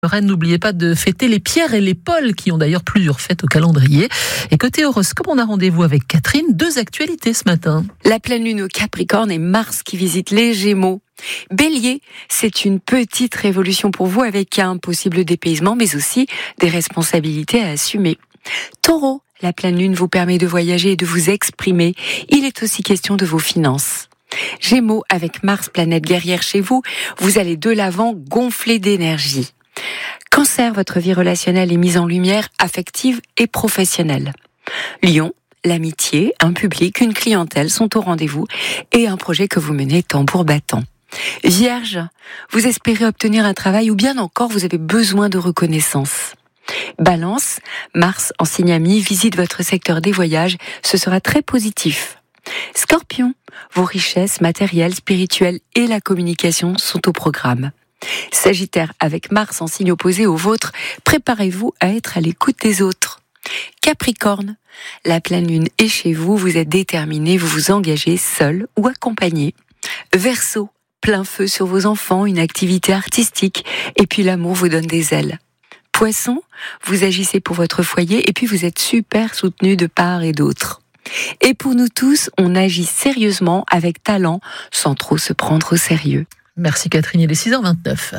Rennes, n'oubliez pas de fêter les Pierre et les Paul, qui ont d'ailleurs plusieurs fêtes au calendrier. Et côté horoscope, on a rendez-vous avec Catherine. 2 actualités ce matin. La pleine lune au Capricorne et Mars qui visite les Gémeaux. Bélier, c'est une petite révolution pour vous avec un possible dépaysement, mais aussi des responsabilités à assumer. Taureau, la pleine lune vous permet de voyager et de vous exprimer. Il est aussi question de vos finances. Gémeaux, avec Mars, planète guerrière chez vous, vous allez de l'avant gonfler d'énergie. Cancer, votre vie relationnelle est mise en lumière, affective et professionnelle. Lion, l'amitié, un public, une clientèle sont au rendez-vous et un projet que vous menez tambour battant. Vierge, vous espérez obtenir un travail ou bien encore vous avez besoin de reconnaissance. Balance, Mars en signe ami visite votre secteur des voyages, ce sera très positif. Scorpion, vos richesses matérielles, spirituelles et la communication sont au programme. Sagittaire, avec Mars en signe opposé au vôtre, préparez-vous à être à l'écoute des autres. Capricorne, la pleine lune est chez vous, vous êtes déterminé, vous vous engagez seul ou accompagné. Verseau, plein feu sur vos enfants, une activité artistique, et puis l'amour vous donne des ailes. Poisson, vous agissez pour votre foyer, et puis vous êtes super soutenu de part et d'autre. Et pour nous tous, on agit sérieusement, avec talent, sans trop se prendre au sérieux. Merci Catherine, il est 6h29.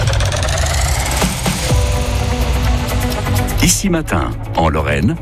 Ici Matin, en Lorraine,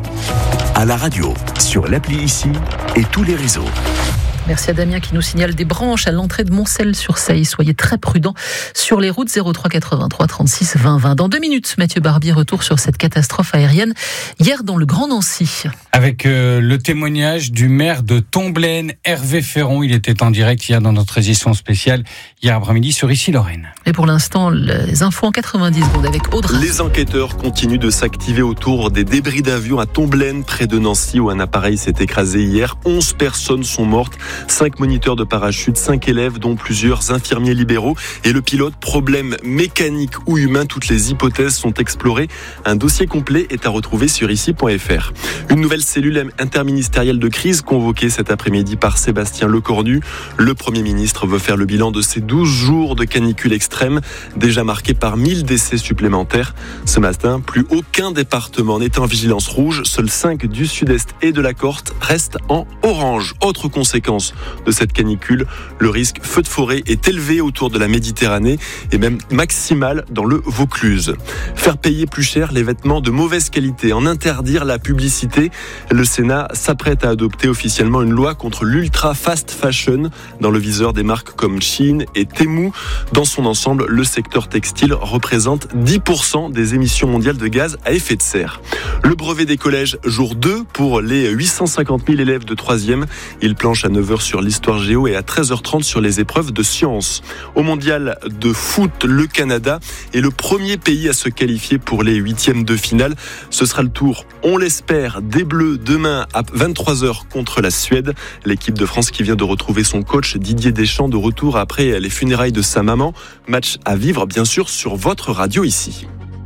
à la radio, sur l'appli Ici et tous les réseaux. Merci à Damien qui nous signale des branches à l'entrée de Moncel-sur-Seille. Soyez très prudents sur les routes. 03 83 36 20 20. Dans 2 minutes, Mathieu Barbier, retour sur cette catastrophe aérienne hier dans le Grand Nancy. Avec le témoignage du maire de Tomblaine, Hervé Ferron. Il était en direct hier dans notre édition spéciale, hier après-midi sur Ici Lorraine. Et pour l'instant, les infos en 90 secondes avec Audrey. Les enquêteurs continuent de s'activer autour des débris d'avion à Tomblaine, près de Nancy, où un appareil s'est écrasé hier. 11 personnes sont mortes. 5 moniteurs de parachute, 5 élèves, dont plusieurs infirmiers libéraux. Et le pilote, problème mécanique ou humain, toutes les hypothèses sont explorées. Un dossier complet est à retrouver sur ici.fr. Une nouvelle cellule interministérielle de crise convoquée cet après-midi par Sébastien Lecornu. Le Premier ministre veut faire le bilan de ces 12 jours de canicule extrême, déjà marqués par 1000 décès supplémentaires. Ce matin, plus aucun département n'est en vigilance rouge. Seuls 5 du sud-est et de la Corse restent en orange. Autre conséquence de cette canicule, le risque feu de forêt est élevé autour de la Méditerranée et même maximal dans le Vaucluse. Faire payer plus cher les vêtements de mauvaise qualité, en interdire la publicité. Le Sénat s'apprête à adopter officiellement une loi contre l'ultra fast fashion dans le viseur des marques comme Shein et Temu. Dans son ensemble, le secteur textile représente 10% des émissions mondiales de gaz à effet de serre. Le brevet des collèges, jour 2 pour les 850 000 élèves de 3e. Ils planchent à 9h sur l'histoire géo et à 13h30 sur les épreuves de sciences. Au mondial de foot, le Canada est le premier pays à se qualifier pour les 8e de finale. Ce sera le tour, on l'espère, des Bleus demain à 23h contre la Suède. L'équipe de France qui vient de retrouver son coach Didier Deschamps de retour après les funérailles de sa maman. Match à vivre bien sûr sur votre radio ici.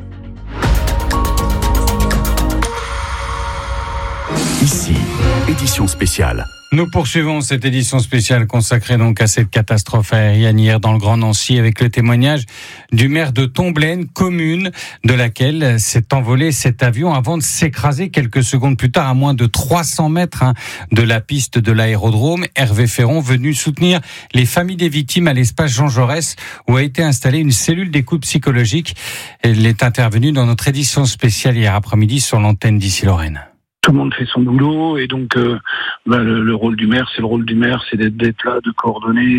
Ici, édition spéciale. Nous poursuivons cette édition spéciale consacrée donc à cette catastrophe aérienne hier dans le Grand Nancy avec le témoignage du maire de Tomblaine, commune de laquelle s'est envolé cet avion avant de s'écraser quelques secondes plus tard à moins de 300 mètres de la piste de l'aérodrome. Hervé Ferron venu soutenir les familles des victimes à l'espace Jean Jaurès où a été installée une cellule d'écoute psychologique. Elle est intervenue dans notre édition spéciale hier après-midi sur l'antenne d'Ici Lorraine. Tout le monde fait son boulot et donc le rôle du maire, c'est d'être là, de coordonner.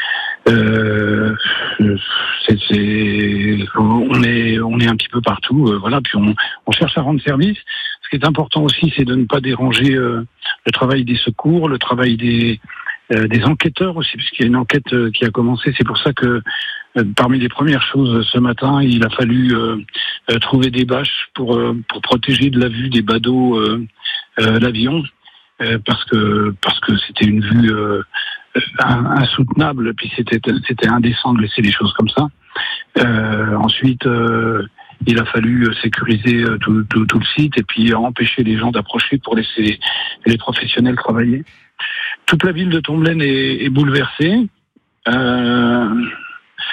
On est un petit peu partout, voilà. Puis on cherche à rendre service. Ce qui est important aussi, c'est de ne pas déranger le travail des secours, le travail des enquêteurs aussi, puisqu'il y a une enquête qui a commencé. C'est pour ça que parmi les premières choses ce matin, il a fallu trouver des bâches pour protéger de la vue des badauds l'avion, parce que c'était une vue insoutenable, puis c'était indécent de laisser les choses comme ça. Ensuite, il a fallu sécuriser tout le site et puis empêcher les gens d'approcher pour laisser les professionnels travailler. Toute la ville de Tomblaine est bouleversée.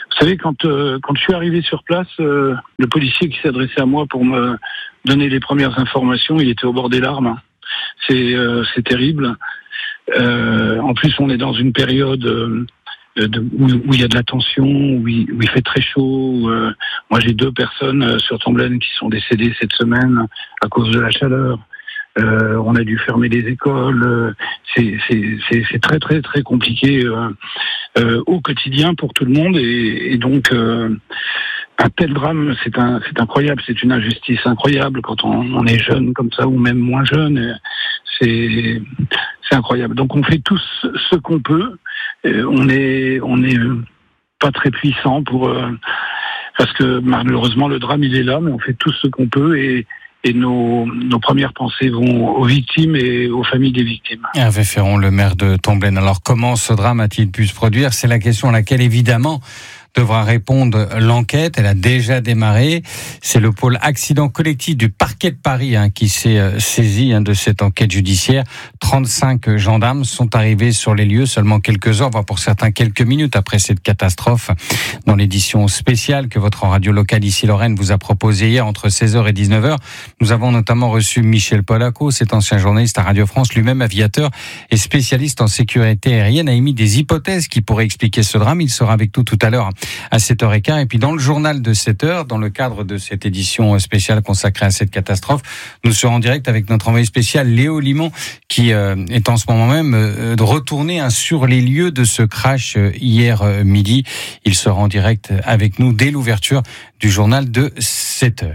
Vous savez, quand je suis arrivé sur place, le policier qui s'est adressé à moi pour me donner les premières informations, il était au bord des larmes. C'est terrible. En plus, on est dans une période où il y a de la tension, où il fait très chaud. Moi, j'ai 2 personnes sur Tomblaine qui sont décédées cette semaine à cause de la chaleur. On a dû fermer les écoles. C'est très très très compliqué au quotidien pour tout le monde et donc un tel drame, c'est incroyable, c'est une injustice incroyable quand on est jeune comme ça ou même moins jeune. C'est incroyable. Donc on fait tous ce qu'on peut. On est pas très puissant parce que malheureusement le drame il est là, mais on fait tous ce qu'on peut et nos premières pensées vont aux victimes et aux familles des victimes. Hervé Ferron, le maire de Tomblaine. Alors comment ce drame a-t-il pu se produire ? C'est la question à laquelle évidemment devra répondre l'enquête. Elle a déjà démarré. C'est le pôle accident collectif du parquet de Paris qui s'est saisi de cette enquête judiciaire. 35 gendarmes sont arrivés sur les lieux seulement quelques heures, voire pour certains quelques minutes après cette catastrophe. Dans l'édition spéciale que votre radio locale ici Lorraine vous a proposée hier entre 16h et 19h, nous avons notamment reçu Michel Polaco, cet ancien journaliste à Radio France, lui-même aviateur et spécialiste en sécurité aérienne, a émis des hypothèses qui pourraient expliquer ce drame. Il sera avec nous tout à l'heure à 7h15. Et puis dans le journal de 7h, dans le cadre de cette édition spéciale consacrée à cette catastrophe, nous serons en direct avec notre envoyé spécial Léo Limon qui est en ce moment même retourné sur les lieux de ce crash hier midi. Il sera en direct avec nous dès l'ouverture du journal de 7h.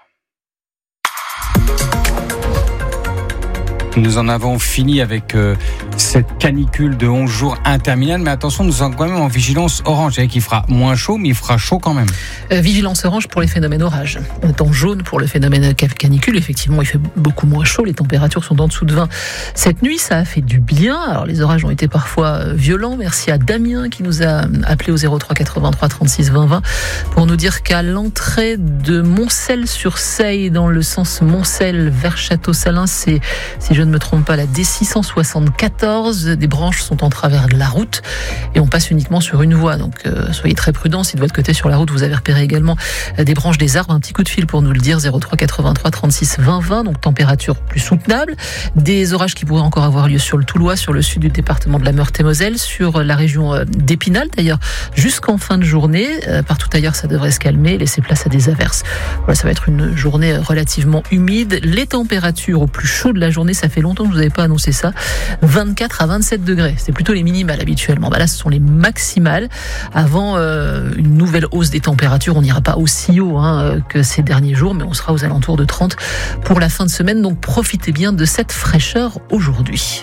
Nous en avons fini avec cette canicule de 11 jours interminable. Mais attention, nous sommes quand même en vigilance orange. Il fera moins chaud, mais il fera chaud quand même. Vigilance orange pour les phénomènes orages. On est en jaune pour le phénomène canicule. Effectivement, il fait beaucoup moins chaud. Les températures sont en dessous de 20. Cette nuit, ça a fait du bien. Alors, les orages ont été parfois violents. Merci à Damien qui nous a appelé au 03 83 36 20 20 pour nous dire qu'à l'entrée de Moncel-sur-Seille, dans le sens Moncel vers Château-Salins, c'est, si je ne me trompe pas, la D674. Des branches sont en travers de la route et on passe uniquement sur une voie. Donc soyez très prudents. Si de votre côté sur la route vous avez repéré également des branches des arbres, un petit coup de fil pour nous le dire. 03 83 36 20 20. Donc température plus soutenable. Des orages qui pourraient encore avoir lieu sur le Toulois, sur le sud du département de la Meurthe-et-Moselle, sur la région d'Épinal d'ailleurs, jusqu'en fin de journée. Partout ailleurs ça devrait se calmer, laisser place à des averses. Voilà, ça va être une journée relativement humide. Les températures au plus chaud de la journée, ça fait longtemps que je vous avais pas annoncé ça, 24 à 27 degrés. C'est plutôt les minimales habituellement. Là, ce sont les maximales. Avant une nouvelle hausse des températures, on n'ira pas aussi haut que ces derniers jours, mais on sera aux alentours de 30 pour la fin de semaine. Donc profitez bien de cette fraîcheur aujourd'hui.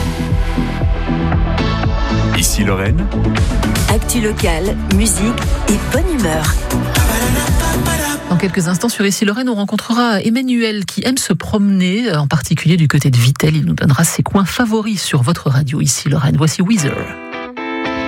Ici Lorraine. Actu locale, musique et bonne humeur. Dans quelques instants sur Ici Lorraine, on rencontrera Emmanuel qui aime se promener, en particulier du côté de Vittel. Il nous donnera ses coins favoris sur votre radio Ici Lorraine. Voici Weezer.